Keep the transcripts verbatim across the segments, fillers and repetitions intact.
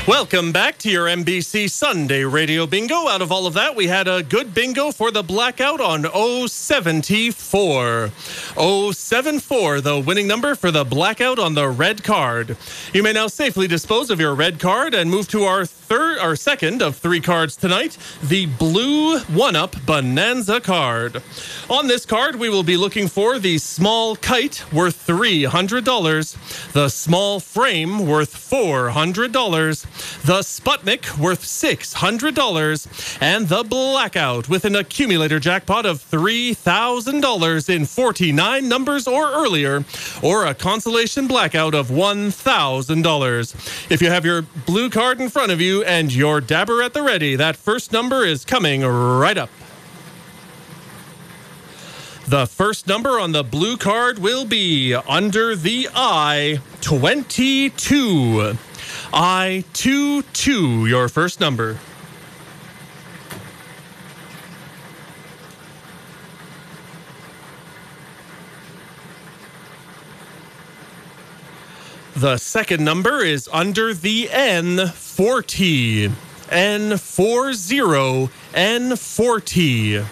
Welcome back to your N B C Sunday Radio Bingo. Out of all of that, we had a good bingo for the blackout on oh seventy-four. oh seventy-four, the winning number for the blackout on the red card. You may now safely dispose of your red card and move to our third, our second of three cards tonight, the blue one-up Bonanza card. On this card, we will be looking for the small kite worth three hundred dollars, the small frame worth four hundred dollars, the Sputnik worth six hundred dollars, and the blackout with an accumulator jackpot of three thousand dollars in forty-nine numbers or earlier, or a consolation blackout of one thousand dollars. If you have your blue card in front of you and your dabber at the ready, that first number is coming right up. The first number on the blue card will be under the I twenty-two. I twenty-two, your first number. The second number is under the N forty. N forty. N forty.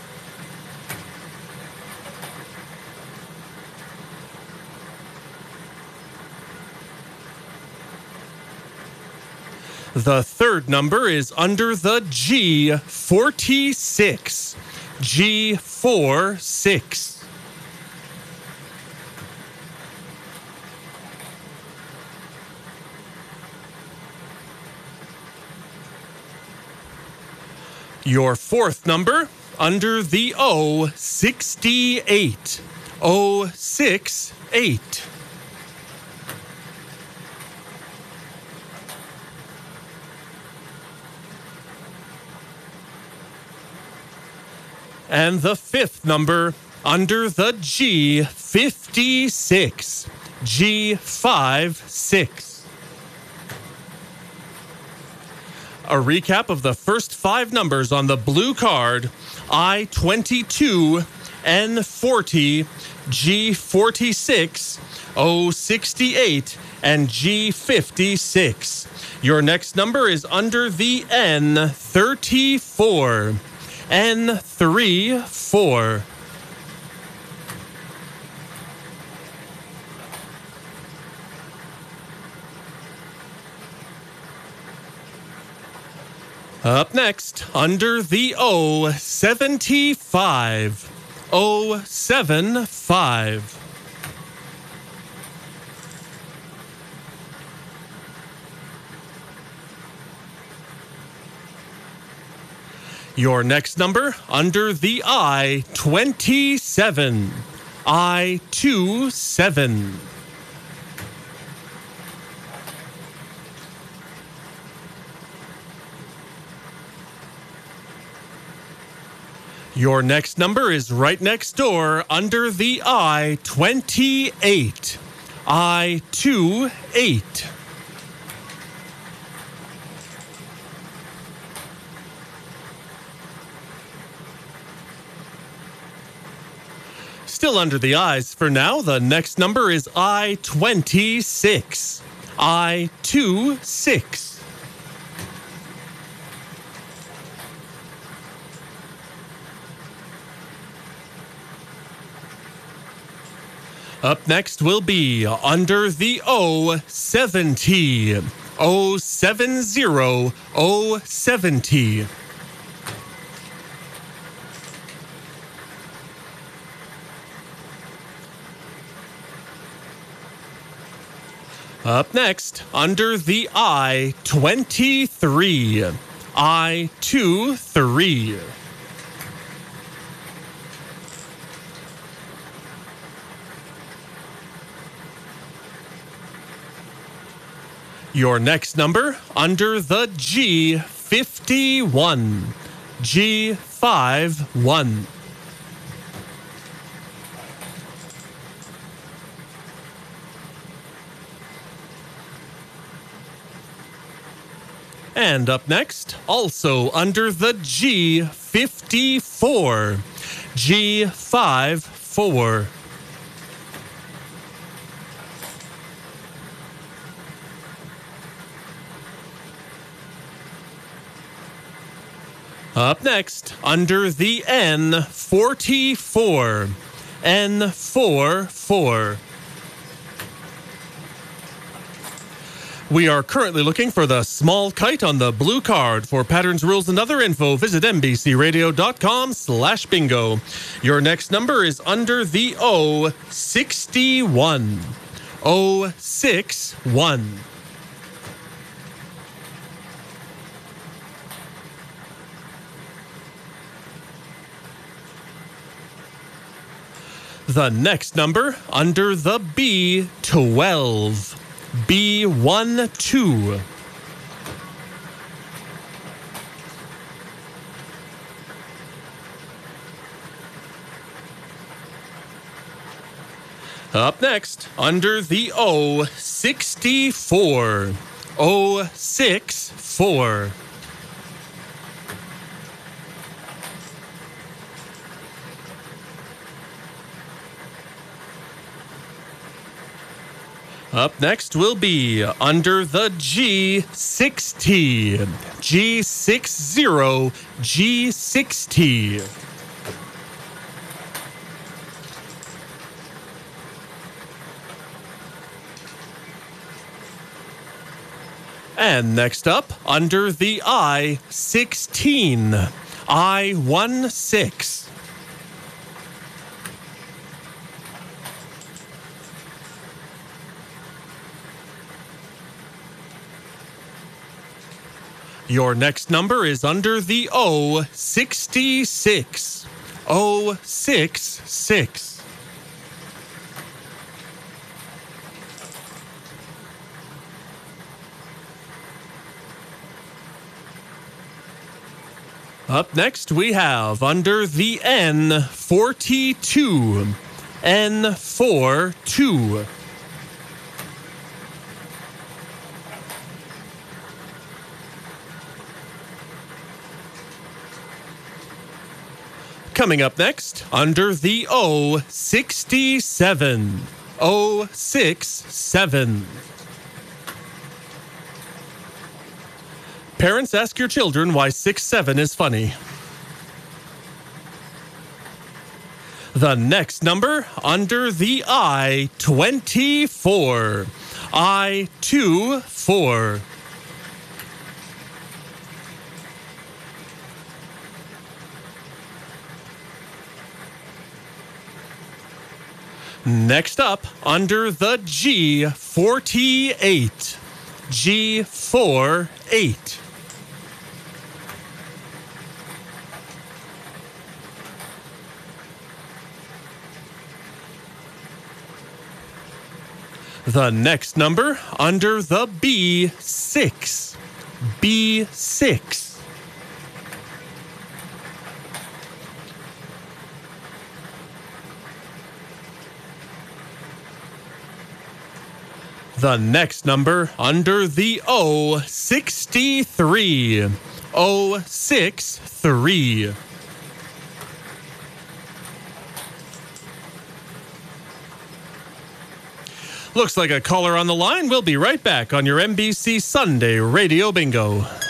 The third number is under the G forty-six. G forty-six. Your fourth number under the O sixty-eight. O sixty-eight. And the fifth number under the G fifty-six. G fifty-six. A recap of the first five numbers on the blue card: I twenty-two, N forty, G forty-six, O sixty-eight, and G fifty-six. Your next number is under the N thirty-four. N thirty-four. Up next, under the O seventy-five. O seventy-five. Your next number under the I twenty-seven. I twenty-seven. Your next number is right next door under the I twenty-eight. I twenty-eight. Still under the I's for now. The next number is I twenty-six. I twenty-six. Up next will be under the O seventy. O seventy. O seventy. Up next, under the I twenty-three. I twenty-three. Your next number under the G fifty-one. G fifty-one. And up next, also under the G fifty-four. G fifty-four. Up next, under the N forty-four. N forty-four. We are currently looking for the small kite on the blue card. For patterns, rules, and other info, visit nbcradio.com slash bingo. Your next number is under the O sixty-one. O sixty-one. The next number, under the B twelve. B twelve. Up next, under the O sixty-four. O sixty-four. Up next will be under the G sixty. G sixty. G sixty. And next up, under the I sixteen. I sixteen. Your next number is under the O sixty-six. O sixty-six. Up next, we have under the N forty-two. N forty-two. Coming up next, under the O sixty-seven. O sixty-seven. Parents, ask your children why six seven is funny. The next number, under the I twenty-four. I twenty-four. Next up, under the G forty-eight. G forty-eight. The next number, under the B six. B six. The next number, under the O sixty-three. O sixty-three. Looks like a caller on the line. We'll be right back on your N B C Sunday Radio Bingo.